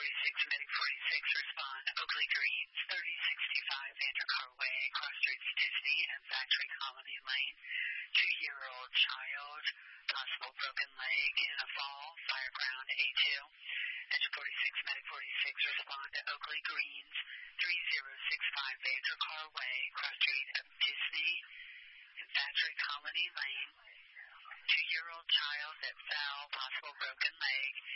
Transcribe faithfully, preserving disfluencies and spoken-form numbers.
forty-six, Medic forty-six, respond. Oakley Greens, thirty sixty-five Vandercar Way, cross streets Disney and Factory Colony Lane. Two-year-old child, possible broken leg in a fall, Fireground A two. Engine forty-six, Medic forty-six, respond to Oakley Greens, three zero six five Vandercar Way, cross street of Disney and Factory Colony Lane. Two-year-old child that fell, possible broken leg.